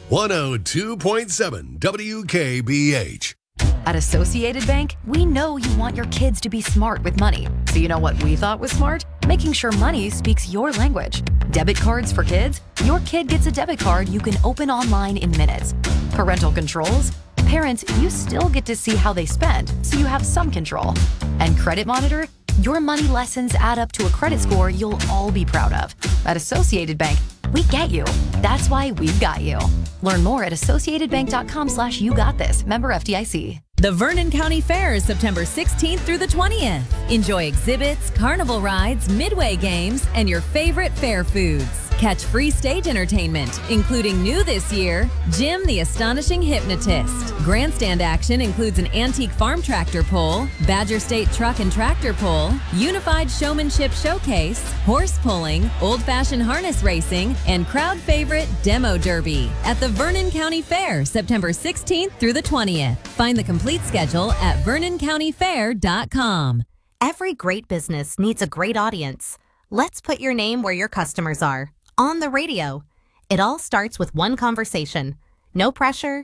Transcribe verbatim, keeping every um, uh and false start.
one oh two point seven W K B H. At Associated Bank, we know you want your kids to be smart with money. So you know what we thought was smart? Making sure money speaks your language. Debit cards for kids? Your kid gets a debit card you can open online in minutes. Parental controls? Parents, you still get to see how they spend, so you have some control. And Credit Monitor? Your money lessons add up to a credit score you'll all be proud of. At Associated Bank, we get you. That's why we've got you. Learn more at associatedbank.com slash you got this. Member F D I C. The Vernon County Fair is September sixteenth through the twentieth. Enjoy exhibits, carnival rides, midway games, and your favorite fair foods. Catch free stage entertainment, including new this year, Jim the Astonishing Hypnotist. Grandstand action includes an antique farm tractor pull, Badger State truck and tractor pull, unified showmanship showcase, horse pulling, old-fashioned harness racing, and crowd favorite Demo Derby at the Vernon County Fair, September sixteenth through the twentieth. Find the complete schedule at vernon county fair dot com. Every great business needs a great audience. Let's put your name where your customers are. On the radio. It all starts with one conversation. No pressure,